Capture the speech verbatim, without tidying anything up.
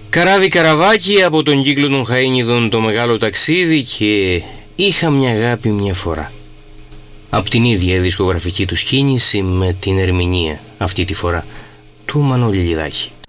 Καράβι καραβάκι από τον κύκλο των Χαΐνιδων το μεγάλο ταξίδι και είχα μια αγάπη μια φορά. Απ' την ίδια δισκογραφική του κίνηση με την ερμηνεία αυτή τη φορά του Μανώλη Λιδάκη.